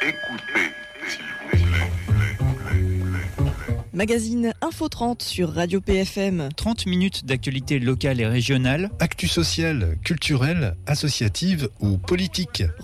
Écoutez, s'il vous plaît. Magazine Info 30 sur Radio PFM. 30 minutes d'actualité locale et régionale. Actu sociale, culturelle, associative ou politique.